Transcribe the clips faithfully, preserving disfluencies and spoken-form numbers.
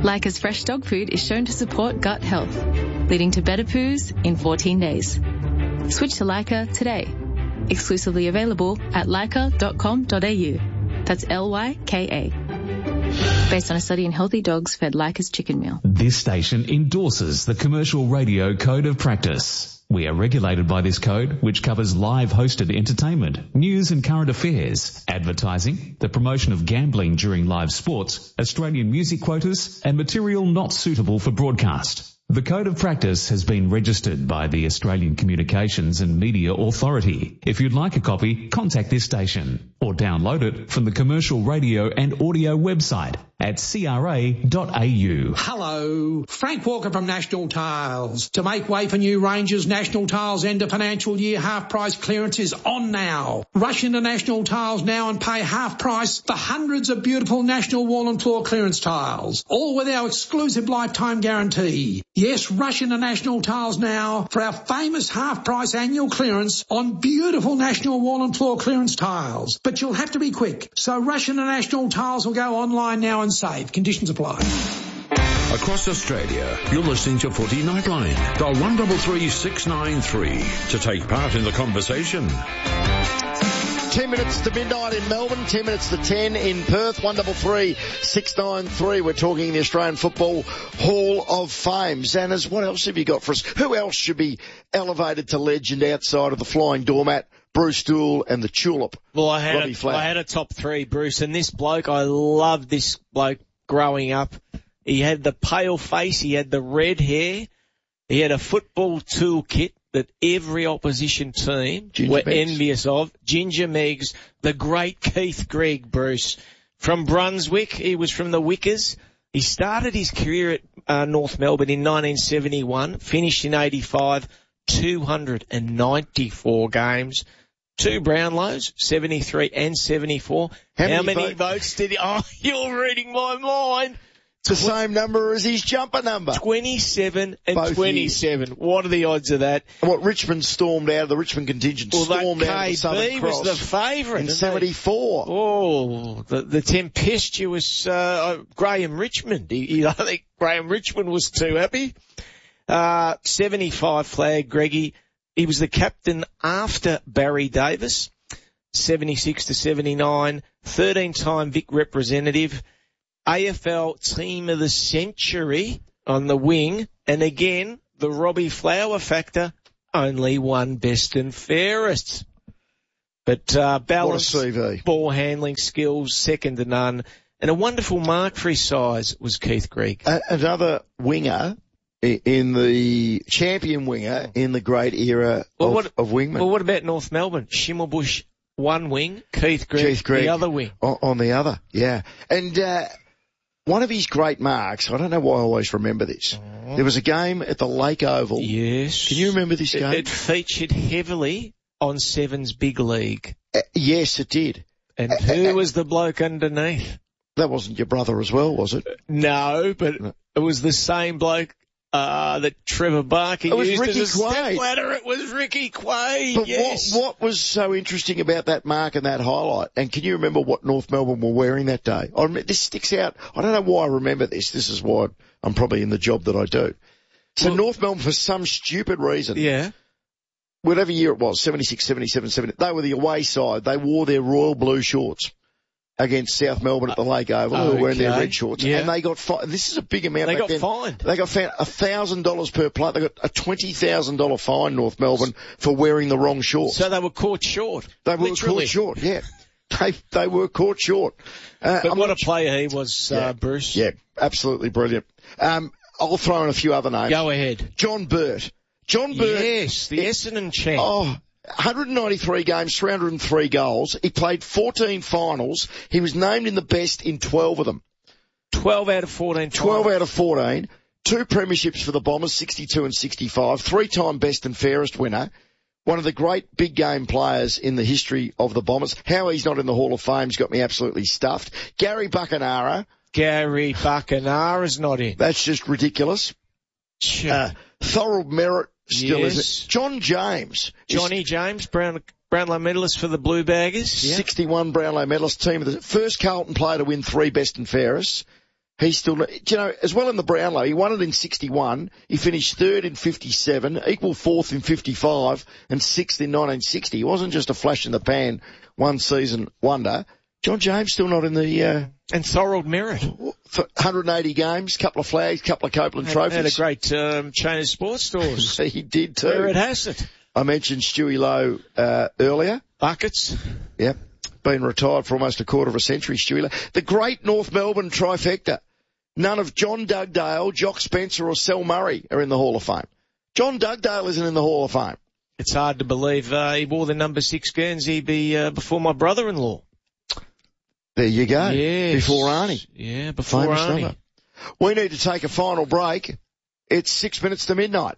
Leica's fresh dog food is shown to support gut health, leading to better poos in fourteen days. Switch to Leica today. Exclusively available at leica dot com dot a u. That's L Y K A. Based on a study in healthy dogs fed Leica's chicken meal. This station endorses the Commercial Radio Code of Practice. We are regulated by this code, which covers live hosted entertainment, news and current affairs, advertising, the promotion of gambling during live sports, Australian music quotas, and material not suitable for broadcast. The Code of Practice has been registered by the Australian Communications and Media Authority. If you'd like a copy, contact this station or download it from the Commercial Radio and Audio website at c r a dot a u. Hello, Frank Walker from National Tiles. To make way for new ranges, National Tiles end of financial year half price clearance is on now. Rush into National Tiles now and pay half price for hundreds of beautiful National wall and floor clearance tiles, all with our exclusive lifetime guarantee. Yes, rush into National Tiles now for our famous half price annual clearance on beautiful National wall and floor clearance tiles. But you'll have to be quick, so rush into National Tiles or go online now and save. Conditions apply. Across Australia, you're listening to Footy Nightline. Dial one three three six nine three to take part in the conversation. Ten minutes to midnight in Melbourne, ten minutes to ten in Perth, one three three six nine three. We're talking the Australian Football Hall of Fame. Zanners, what else have you got for us? Who else should be elevated to legend outside of the Flying Doormat, Bruce Doull and the Tulip? Well, I had, Robbie a, Flack. I had a top three, Bruce, and this bloke, I loved this bloke growing up. He had the pale face, he had the red hair, he had a football toolkit that every opposition team Ginger were Meggs. envious of. Ginger Meggs, the great Keith Gregg, Bruce. From Brunswick, he was from the Wickers. He started his career at uh, North Melbourne in nineteen seventy-one, finished in eighty-five, two hundred ninety-four games. Two Brownlows, seventy-three and seventy-four. How, How many, many votes? votes did he... Oh, you're reading my mind. The same number as his jumper number. twenty-seven and Both twenty-seven. Years. What are the odds of that? What, Richmond stormed out of the Richmond contingent, well, stormed out of the Southern K B Cross. was the favourite. In seventy-four. They? Oh, the, the tempestuous uh, Graham Richmond. He, he, I think Graham Richmond was too happy. Uh, seventy-five flag, Greggy. He was the captain after Barry Davis. seventy-six to seventy-nine. thirteen-time Vic representative. A F L Team of the Century on the wing. And again, the Robbie Flower factor, only one best and fairest. But uh, balance, ball handling skills, second to none. And a wonderful mark for his size was Keith Gregg. Uh, another winger in the champion winger in the great era well, of, what, of wingmen. Well, what about North Melbourne? Schimmelbusch, one wing, Keith Gregg, Keith Gregg the other wing. On, on the other, yeah. And uh, one of his great marks, I don't know why I always remember this. Oh. There was a game at the Lake Oval. Yes. Can you remember this game? It, it featured heavily on Seven's Big League. Uh, yes, it did. And uh, who uh, was the bloke underneath? That wasn't your brother as well, was it? No, but no. It was the same bloke uh, that Trevor Barker it was used Ricky as a Quaid. step ladder. It was Ricky Quaid, but yes. What, what was so interesting about that mark and that highlight? And can you remember what North Melbourne were wearing that day? I remember, this sticks out. I don't know why I remember this. This is why I'm probably in the job that I do. So well, North Melbourne, for some stupid reason, yeah, whatever year it was, seventy-six, seventy-seven, seventy, they were the away side. They wore their royal blue shorts against South Melbourne at the Lake Oval, okay. who were wearing their red shorts. Yeah. And they got fined. This is a big amount. They back got then. fined. They got fined one thousand dollars per player. They got a twenty thousand dollars fine, North Melbourne, for wearing the wrong shorts. So they were caught short. They were Literally. caught short, yeah. They they were caught short. Uh, but I'm what not, a player he was, yeah, uh, Bruce. Yeah, absolutely brilliant. Um, I'll throw in a few other names. Go ahead. John Burt. John Burt. Yes, the Essendon champ. Oh, one hundred ninety-three games, three hundred three goals. He played fourteen finals. He was named in the best in twelve of them. twelve out of fourteen. twelve out of fourteen. Two premierships for the Bombers, sixty-two and sixty-five. Three-time best and fairest winner. One of the great big game players in the history of the Bombers. How he's not in the Hall of Fame's got me absolutely stuffed. Gary Buckenara. Gary Buckenara's not in. That's just ridiculous. Sure. Uh, Thorold Merritt still yes. is it. John James. Johnny James, Brown, Brownlow medalist for the Blue Baggers. Yeah. sixty-one Brownlow medalist, team of the first Carlton player to win three best and fairest. He's still, do you know, as well in the Brownlow, he won it in sixty-one, he finished third in fifty-seven, equal fourth in fifty-five, and sixth in nineteen sixty. He wasn't just a flash in the pan, one season wonder. John James still not in the, uh... And Thorold Merritt. For one hundred eighty games, couple of flags, couple of Copeland had, trophies. Had a great, um, chain of sports stores. He did too. Where it has it. I mentioned Stewie Lowe, uh, earlier. Buckets. Yep. Been retired for almost a quarter of a century, Stewie Lowe. The great North Melbourne trifecta. None of John Dugdale, Jock Spencer or Sel Murray are in the Hall of Fame. John Dugdale isn't in the Hall of Fame. It's hard to believe, uh, he wore the number six Guernsey be, uh, before my brother-in-law. There you go. Yes. Before Arnie. Yeah, before Famous Arnie. number. We need to take a final break. It's six minutes to midnight.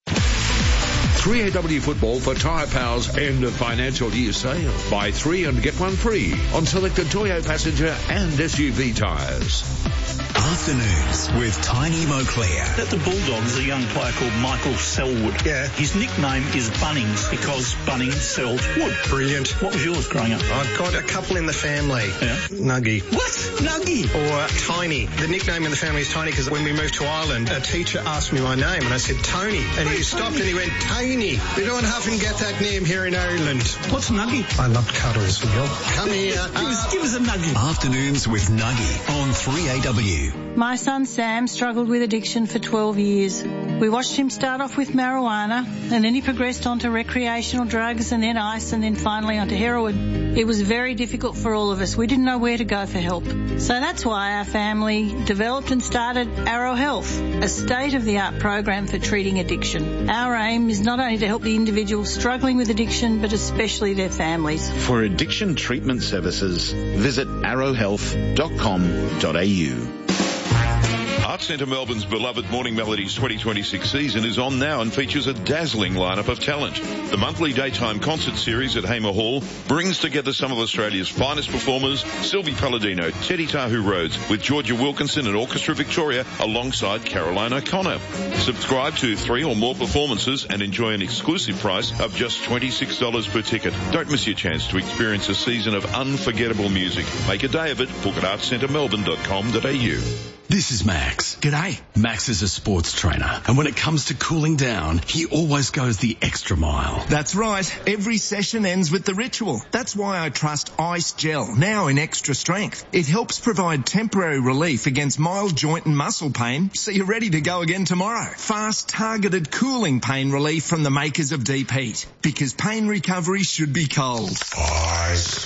three A W football for Tyre Power's end of financial year sale. Buy three and get one free on selected Toyo passenger and S U V tyres. Afternoons with Tiny Moclair. At the Bulldogs, a young player called Michael Selwood. Yeah. His nickname is Bunnings because Bunnings sells wood. Brilliant. What was yours growing up? I've got a couple in the family. Yeah. Nuggy. What? Nuggy? Or Tiny. The nickname in the family is Tiny because when we moved to Ireland, a teacher asked me my name and I said Tony. And he stopped and he went, Tiny. We don't often get that name here in Ireland. What's Nuggy? I loved cuddles. Come here. Give us, give us a Nuggy. Afternoons with Nuggy on three A W. My son Sam struggled with addiction for twelve years. We watched him start off with marijuana and then he progressed onto recreational drugs and then ice and then finally onto heroin. It was very difficult for all of us. We didn't know where to go for help. So that's why our family developed and started Arrow Health, a state-of-the-art program for treating addiction. Our aim is not only to help the individuals struggling with addiction, but especially their families. For addiction treatment services, visit arrow health dot com dot a u. Arts Centre Melbourne's beloved Morning Melodies twenty twenty-six season is on now and features a dazzling lineup of talent. The monthly daytime concert series at Hamer Hall brings together some of Australia's finest performers, Sylvie Palladino, Teddy Tahu Rhodes, with Georgia Wilkinson and Orchestra Victoria alongside Caroline O'Connor. Subscribe to three or more performances and enjoy an exclusive price of just twenty-six dollars per ticket. Don't miss your chance to experience a season of unforgettable music. Make a day of it. Book at arts centre melbourne dot com dot a u. This is Max. G'day. Max is a sports trainer, and when it comes to cooling down, he always goes the extra mile. That's right. Every session ends with the ritual. That's why I trust Ice Gel, now in extra strength. It helps provide temporary relief against mild joint and muscle pain, so you're ready to go again tomorrow. Fast, targeted cooling pain relief from the makers of Deep Heat. Because pain recovery should be cold. Ice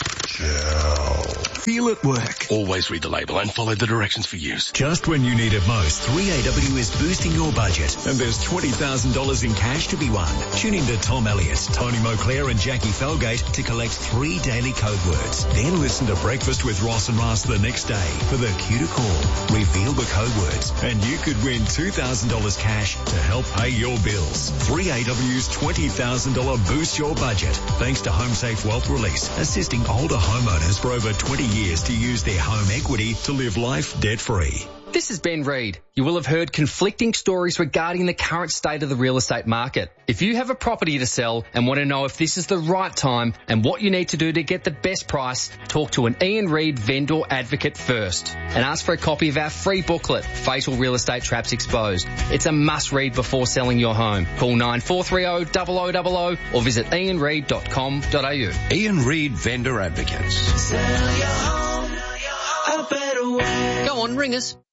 Gel. Feel it work. Always read the label and follow the directions for use. Just when you need it most, three A W is boosting your budget. And there's twenty thousand dollars in cash to be won. Tune in to Tom Elliott, Tony Moclair and Jackie Felgate to collect three daily code words. Then listen to Breakfast with Ross and Ross the next day for the cue to call. Reveal the code words and you could win two thousand dollars cash to help pay your bills. three A W's twenty thousand dollars Boost Your Budget. Thanks to HomeSafe Wealth Release, assisting older homeowners for over twenty years to use their home equity to live life debt-free. This is Ben Reid. You will have heard conflicting stories regarding the current state of the real estate market. If you have a property to sell and want to know if this is the right time and what you need to do to get the best price, talk to an Ian Reid vendor advocate first and ask for a copy of our free booklet, Fatal Real Estate Traps Exposed. It's a must read before selling your home. Call nine four three zero, zero zero zero zero or visit ian reid dot com dot a u. Ian Reid Vendor Advocates. Sell your home a better way. Go on, ring us.